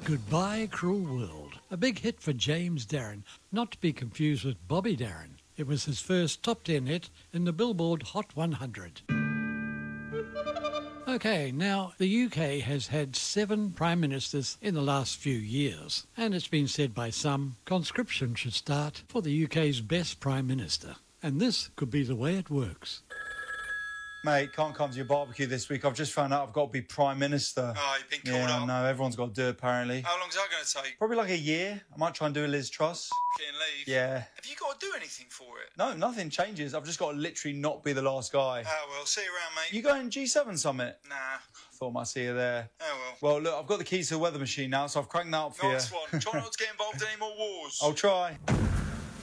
Goodbye Cruel World, a big hit for James Darren, not to be confused with Bobby Darin. It was his first top 10 hit in the Billboard Hot 100. OK, now the UK has had 7 Prime Ministers in the last few years, and it's been said by some, conscription should start for the UK's best Prime Minister. And this could be the way it works. Mate, can't come to your barbecue this week. I've just found out I've got to be Prime Minister. Oh, you've been called up? Yeah, no, everyone's got to do it, apparently. How long's that going to take? Probably like a year. I might try and do a Liz Truss. Getting leave? Yeah. Have you got to do anything for it? No, nothing changes. I've just got to literally not be the last guy. Oh, well, see you around, mate. You going G7 summit? Nah. I thought I might see you there. Oh, well. Well, look, I've got the keys to the weather machine now, so I've cranked that up for you. Nice one. Try not to get involved in any more wars. I'll try.